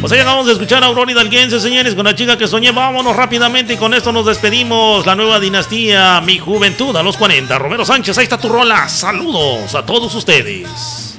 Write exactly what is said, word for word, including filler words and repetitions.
Pues ahí acabamos de escuchar a Aurora Hidalguense, señores, con la chica que soñé. Vámonos rápidamente y con esto nos despedimos. La nueva dinastía, mi juventud a los cuarenta. Romero Sánchez, ahí está tu rola. Saludos a todos ustedes.